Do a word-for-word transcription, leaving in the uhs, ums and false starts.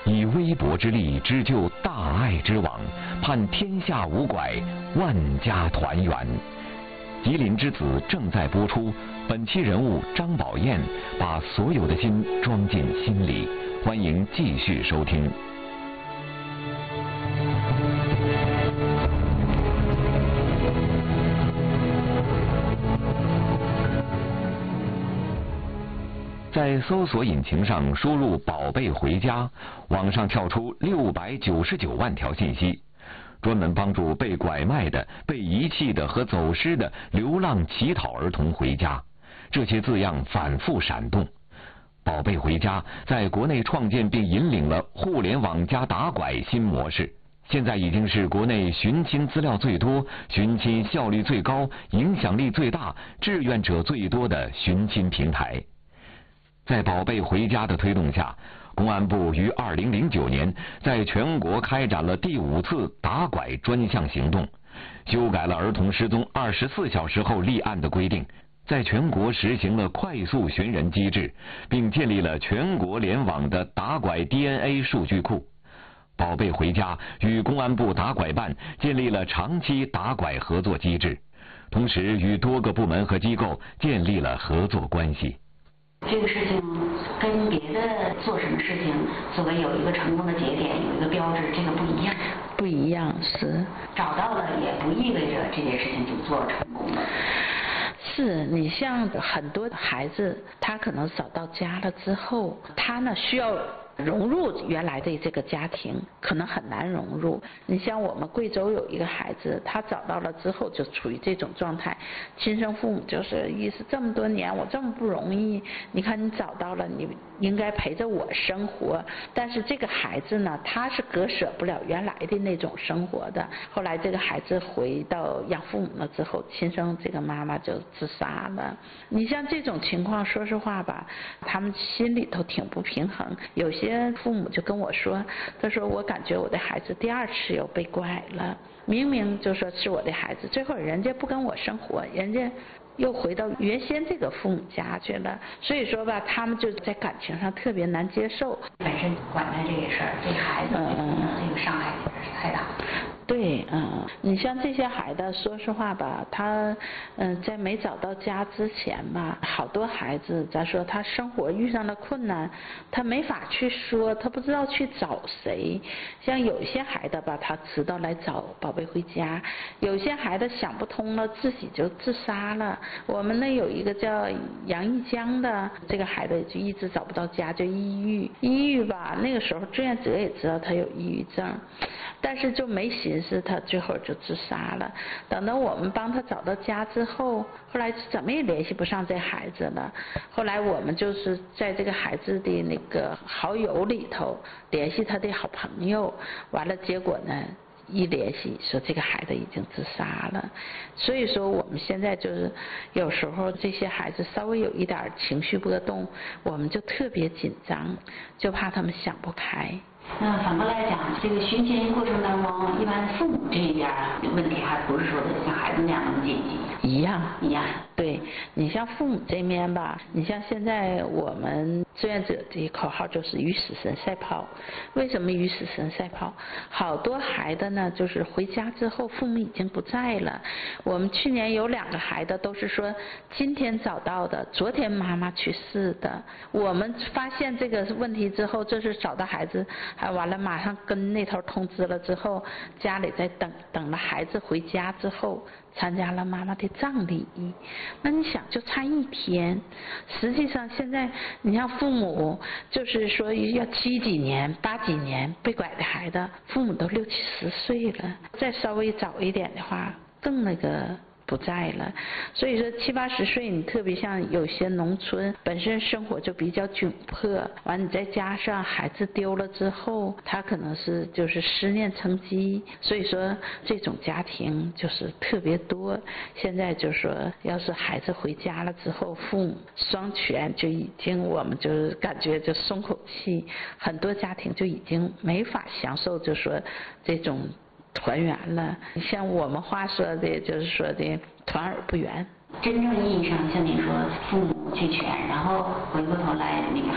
以微薄之力织就大爱之网，盼天下无拐，万家团圆。吉林之子正在播出，本期人物张宝燕把所有的心装进心里，欢迎继续收听。在搜索引擎上输入“宝贝回家”，网上跳出六百九十九万条信息，专门帮助被拐卖的、被遗弃的和走失的流浪乞讨儿童回家。这些字样反复闪动。宝贝回家在国内创建并引领了互联网加打拐新模式，现在已经是国内寻亲资料最多、寻亲效率最高、影响力最大、志愿者最多的寻亲平台。在宝贝回家的推动下，公安部于二零零九年在全国开展了第五次打拐专项行动，修改了儿童失踪二十四小时后立案的规定，在全国实行了快速寻人机制，并建立了全国联网的打拐 D N A 数据库。宝贝回家与公安部打拐办建立了长期打拐合作机制，同时与多个部门和机构建立了合作关系。 这个事情跟别的做什么事情所谓有一个成功的节点，有一个标志，这个不一样。 不一样是找到了也不意味着这件事情就做成功了。 是你像很多孩子，他可能找到家了之后，他呢需要融入原来的这个家庭，可能很难融入。你像我们贵州有一个孩子，他找到了之后就处于这种状态，亲生父母就是意思这么多年我这么不容易，你看你找到了，你应该陪着我生活。但是这个孩子呢，他是割舍不了原来的那种生活的。后来这个孩子回到养父母了之后，亲生这个妈妈就自杀了。你像这种情况，说实话吧，他们心里头挺不平衡。有些父母就跟我说，他说我感觉我的孩子第二次又被拐了，明明就说是我的孩子，最后人家不跟我生活，人家又回到原先这个父母家去了。所以说吧，他们就在感情上特别难接受。 本身拐卖这个事儿，对孩子嗯这个伤害确实是太大了。 对，嗯，你像这些孩子，说实话吧，他，嗯，在没找到家之前吧，好多孩子，咱说他生活遇上了困难，他没法去说，他不知道去找谁。像有些孩子吧，他知道来找宝贝回家；有些孩子想不通了，自己就自杀了。我们那有一个叫杨一江的，这个孩子就一直找不到家，就抑郁。抑郁吧，那个时候志愿者也知道他有抑郁症，但是就没寻思，他最后就自杀了。等到我们帮他找到家之后，后来怎么也联系不上这孩子了。后来我们就是在这个孩子的那个好友里头联系他的好朋友，完了结果呢，一联系说这个孩子已经自杀了。所以说我们现在就是有时候这些孩子稍微有一点情绪波动，我们就特别紧张，就怕他们想不开。 那反过来讲，这个寻亲过程当中，一般父母这一边问题还不是说的像孩子那样那么紧急。 一样一样。 对，你像父母这面吧，你像现在我们志愿者的口号就是与死神赛跑。为什么与死神赛跑？好多孩子呢，就是回家之后父母已经不在了。我们去年有两个孩子都是说今天找到的，昨天妈妈去世的。我们发现这个问题之后，这是找到孩子，还完了马上跟那头通知了之后，家里在等等了孩子回家之后，参加了妈妈的葬礼。那你想就差一天，实际上现在你像父母就是说要七几年八几年被拐的孩子，父母都六七十岁了，再稍微早一点的话更那个不在了。所以说七八十岁，你特别像有些农村本身生活就比较窘迫，完你再加上孩子丢了之后，他可能是就是思念成疾，所以说这种家庭就是特别多。现在就说要是孩子回家了之后，父母双全就已经我们就是感觉就松口气，很多家庭就已经没法享受就说这种团圆了。像我们话说的就是说的团而不圆。 真正意义上像您说父母俱全，然后回过头来那个